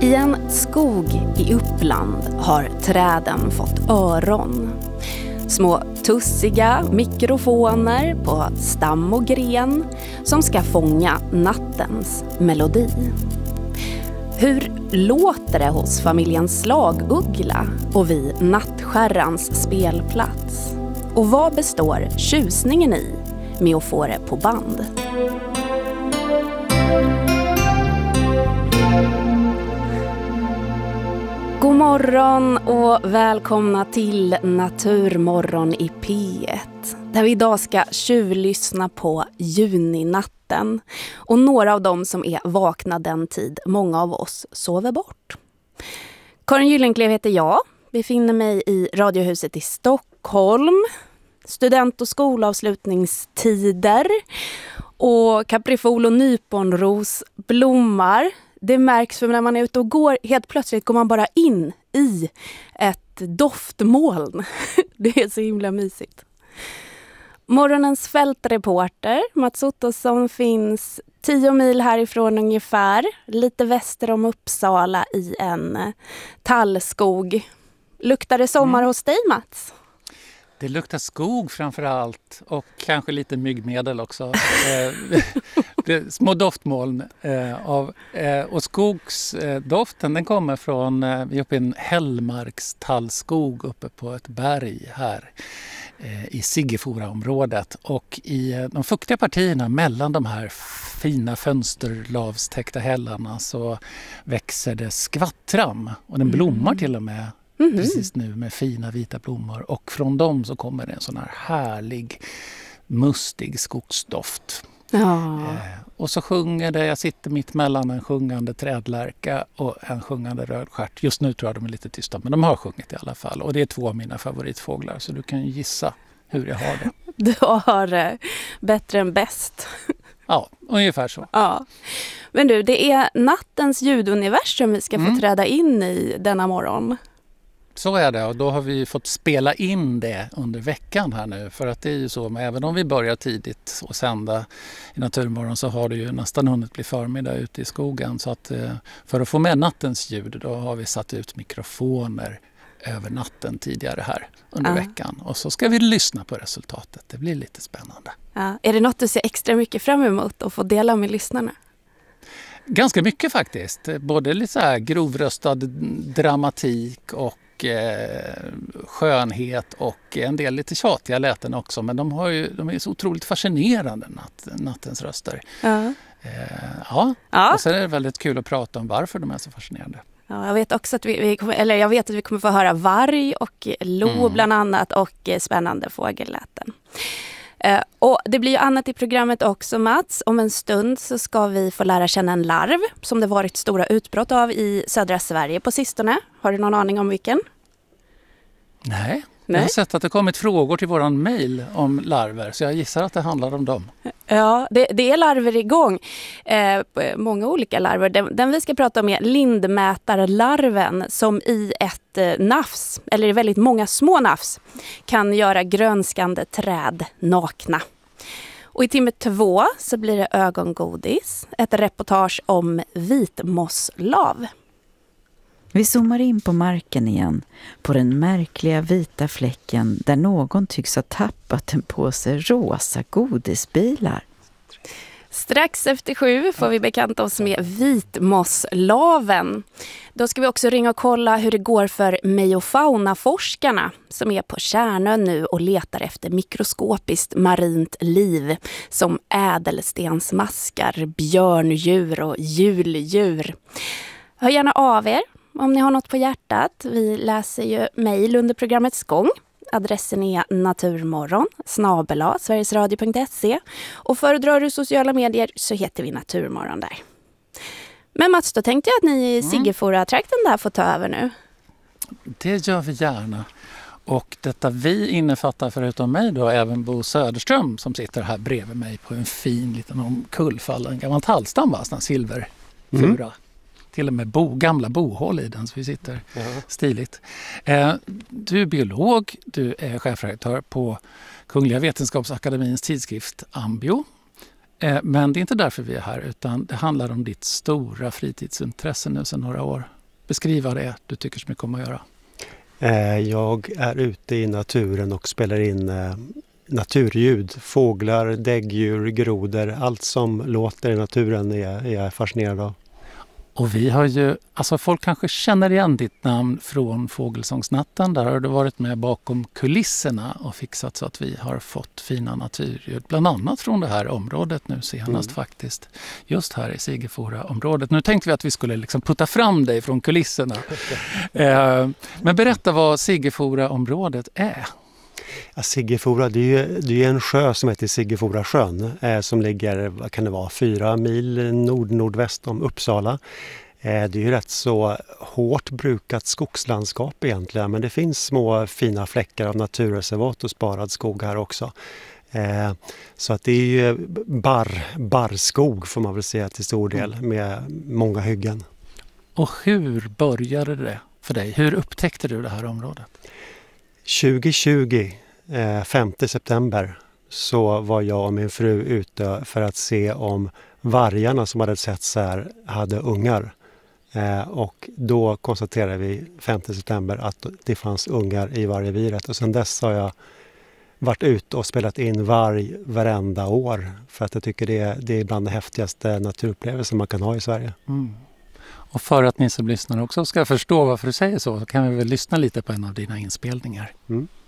I en skog i Uppland har träden fått öron. Små tussiga mikrofoner på stam och gren som ska fånga nattens melodi. Hur låter det hos familjen Slaguggla och vid nattskärrans spelplats? Och vad består tjusningen i med att få det på band? God morgon och välkomna till Naturmorgon i P1. Där vi idag ska tjuvlyssna på juninatten. Och några av dem som är vakna den tid många av oss sover bort. Karin Gyllenklev heter jag. Befinner mig i Radiohuset i Stockholm. Student- och skolavslutningstider. Och kaprifol och nyponros blommar. Det märks för när man är ute och går, helt plötsligt går man bara in i ett doftmoln. Det är så himla mysigt. Morgonens fältreporter, Mats Ottosson, finns 10 mil härifrån ungefär. Lite väster om Uppsala i en tallskog. Luktar det sommar hos dig, Mats? Det luktar skog framför allt och kanske lite myggmedel också. Små doftmoln. Och skogsdoften den kommer från, vi är uppe i en hällmarkstallskog uppe på ett berg här i Siggefora-området. Och i de fuktiga partierna mellan de här fina fönsterlavstäckta hällarna så växer det skvattram och den blommar till och med. Precis nu med fina vita blommor och från dem så kommer det en sån här härlig mustig skogsdoft. Ja. Och så sjunger det, jag sitter mitt mellan en sjungande trädlärka och en sjungande rödstjärt. Just nu tror jag de är lite tysta men de har sjungit i alla fall och det är 2 av mina favoritfåglar så du kan ju gissa hur jag har det. Du har det bättre än bäst. Ja, ungefär så. Ja. Men du, det är nattens ljuduniversum vi ska få träda in i denna morgon. Så är det och då har vi fått spela in det under veckan här nu för att det är ju så, men även om vi börjar tidigt och sända i Naturmorgon så har det ju nästan hunnit bli förmiddag ute i skogen så att för att få med nattens ljud då har vi satt ut mikrofoner över natten tidigare här under veckan och så ska vi lyssna på resultatet, det blir lite spännande. Ja. Är det något du ser extra mycket fram emot att få dela med lyssnarna? Ganska mycket faktiskt, både lite så här grovröstad dramatik och skönhet och en del lite tjatiga läten också men de är så otroligt fascinerande nattens röster. Ja. Och sen är det väldigt kul att prata om varför de är så fascinerande. Ja, jag vet också att jag vet att vi kommer få höra varg och lo bland annat och spännande fågelläten. Och det blir ju annat i programmet också, Mats. Om en stund så ska vi få lära känna en larv som det varit stora utbrott av i södra Sverige på sistone. Har du någon aning om vilken? Nej. Jag har sett att det kommit frågor till våran mejl om larver så jag gissar att det handlar om dem. Ja, det är larver igång. Många olika larver. Den vi ska prata om är lindmätarlarven som i ett nafs, eller i väldigt många små nafs, kan göra grönskande träd nakna. Och i timme 2 så blir det ögongodis, ett reportage om vitmosslav. Vi zoomar in på marken igen, på den märkliga vita fläcken där någon tycks ha tappat en påse rosa godisbilar. Strax efter 7 får vi bekanta oss med vitmosslaven. Då ska vi också ringa och kolla hur det går för meiofauna-forskarna som är på Kärnön nu och letar efter mikroskopiskt marint liv som ädelstensmaskar, björndjur och juldjur. Hör gärna av er om ni har något på hjärtat. Vi läser ju mejl under programmets gång. Adressen är naturmorgon@sverigesradio.se och föredrar du sociala medier så heter vi Naturmorgon där. Men Mats, då tänkte jag att ni i Siggefora-trakten där får ta över nu. Det gör vi gärna. Och detta vi innefattar förutom mig då även Bo Söderström som sitter här bredvid mig på en fin liten omkullfall, en gammal tallstam, va? Sån silverfura. Till och med gamla bohål i den så vi sitter stiligt. Du är biolog, du är chefredaktör på Kungliga Vetenskapsakademins tidskrift Ambio. Men det är inte därför vi är här, utan det handlar om ditt stora fritidsintresse nu sedan några år. Beskriv vad det är du tycker så mycket om att göra. Jag är ute i naturen och spelar in naturljud. Fåglar, däggdjur, grodor. Allt som låter i naturen är jag fascinerad av. Och vi har ju, alltså folk kanske känner igen ditt namn från Fågelsångsnatten. Där har du varit med bakom kulisserna och fixat så att vi har fått fina naturljud. Bland annat från det här området nu senast faktiskt. Just här i Sigefora-området. Nu tänkte vi att vi skulle liksom putta fram dig från kulisserna. Men berätta vad Sigefora-området är. Ja, Sigefora, det är ju en sjö som heter Sigefora sjön som ligger, vad kan det vara, 4 mil nordväst om Uppsala. Det är ju rätt så hårt brukat skogslandskap egentligen, men det finns små fina fläckar av naturreservat och sparad skog här också. Så att det är ju barrskog får man väl säga till stor del med många hyggen. Och hur började det för dig? Hur upptäckte du det här området? 2020, 5 september, så var jag och min fru ute för att se om vargarna som hade setts här hade ungar. Och då konstaterade vi 5 september att det fanns ungar i vargreviret. Och sedan dess har jag varit ute och spelat in varg varenda år. För att jag tycker det är bland de häftigaste naturupplevelser man kan ha i Sverige. Mm. Och för att ni som lyssnar också ska förstå varför du säger så kan vi väl lyssna lite på en av dina inspelningar. Mm.